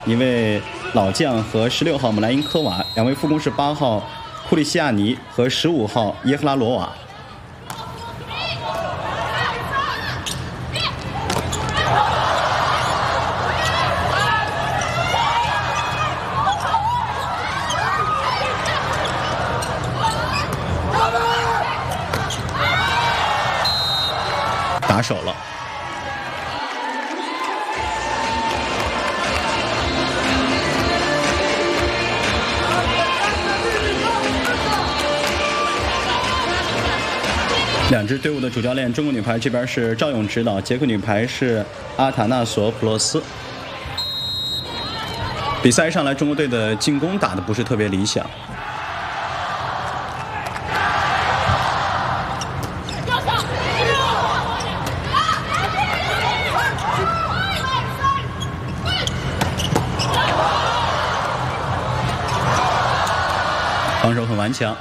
一位老将和16号姆莱因科娃，两位副攻是8号库利西亚尼和15号耶赫拉罗瓦。打手了。两支队伍的主教练，中国女排这边是赵勇指导，捷克女排是阿塔纳索普洛斯。比赛上来，中国队的进攻打得不是特别理想。防守很顽强，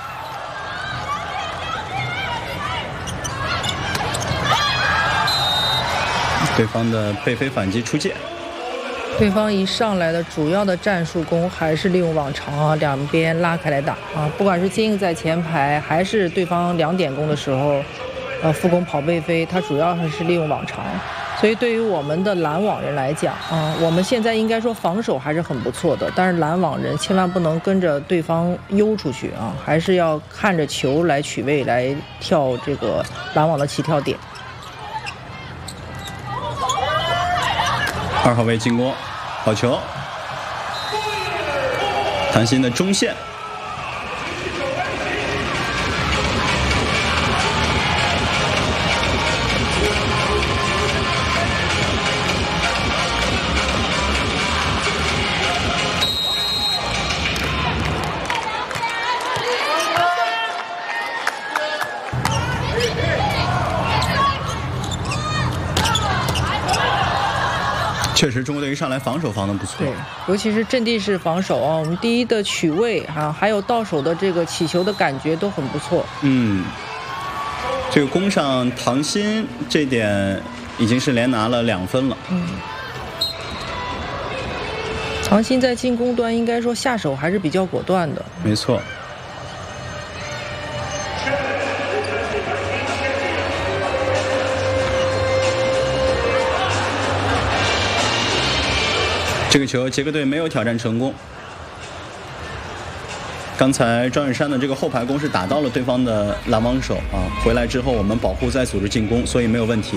对方的背飞反击出界。 对方一上来的主要的战术攻还是利用网长啊，两边拉开来打啊，不管是金英在前排，还是对方2点攻的时候，副攻跑背飞，他主要还是利用网长。所以对于我们的拦网人来讲啊，我们现在应该说防守还是很不错的，但是拦网人千万不能跟着对方悠出去啊，还是要看着球来取位，来跳这个拦网的起跳点。 2号位进攻，好球，谭鑫的中线。确实，中国队一上来防守防得不错， 对，尤其是阵地式防守啊，我们第一的取位啊，还有到手的这个起球的感觉都很不错。 这个攻上唐鑫这点已经是连拿了2分了。 唐鑫在进攻端应该说下手还是比较果断的。 没错。这个球捷克队没有挑战成功。刚才庄远山的这个后排攻是打到了对方的拦网手啊，回来之后我们保护再组织进攻，所以没有问题。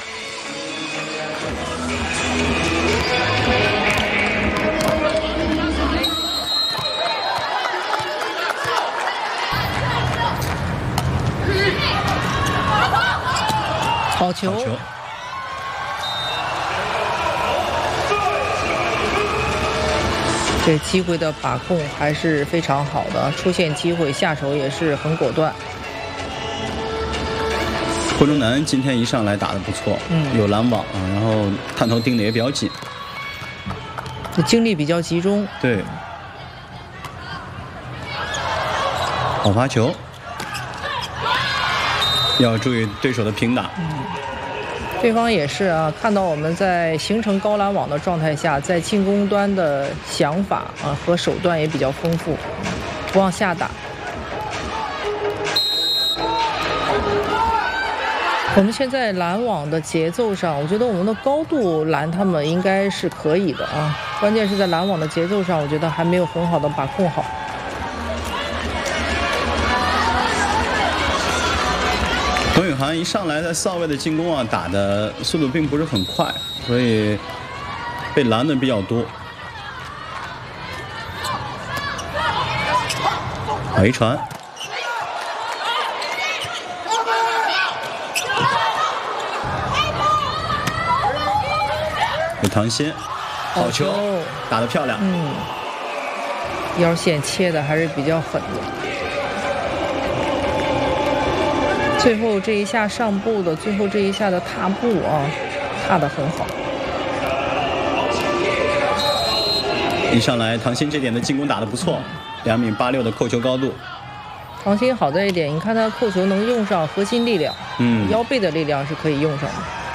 好球。这机会的把控还是非常好的，出现机会下手也是很果断。 郭忠南今天一上来打得不错，有拦网啊，然后探头盯得也比较紧， 精力比较集中。 对，好发球，要注意对手的平打。 对方也是啊，看到我们在形成高拦网的状态下，在进攻端的想法啊和手段也比较丰富，不往下打。我们现在拦网的节奏上，我觉得我们的高度拦他们应该是可以的啊，关键是在拦网的节奏上，我觉得还没有很好的把控好。 董宇涵一上来在扫位的进攻啊，打的速度并不是很快，所以被拦的比较多。好一传，有唐鑫，好球，打得漂亮。 腰线切的还是比较狠的。最后这一下上步的，最后这一下的踏步啊，踏得很好。 一上来，唐鑫这点的进攻打得不错，2.86米的扣球高度。 唐鑫好在一点，你看他扣球能用上核心力量，腰背的力量是可以用上的。